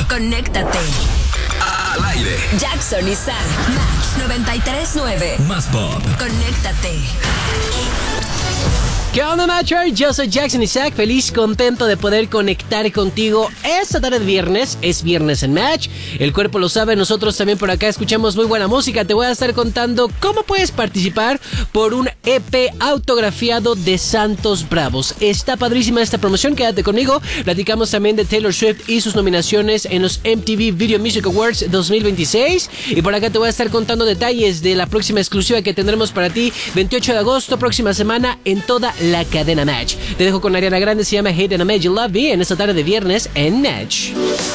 Conéctate. Al aire. Jackson y Sam. Match 93.9. Más pop. Conéctate. ¿Qué onda, Matcher? Yo soy Jackson Isaac, feliz, contento de poder conectar contigo esta tarde de viernes. Es viernes en Match, el cuerpo lo sabe, nosotros también por acá escuchamos muy buena música. Te voy a estar contando cómo puedes participar por un EP autografiado de Santos Bravos. Está padrísima esta promoción, quédate conmigo. Platicamos también de Taylor Swift y sus nominaciones en los MTV Video Music Awards 2026. Y por acá te voy a estar contando detalles de la próxima exclusiva que tendremos para ti 28 de agosto, próxima semana, en toda la cadena Match. Te dejo con Ariana Grande, se llama Hate and I Made You Love Me en esta tarde de viernes en Match.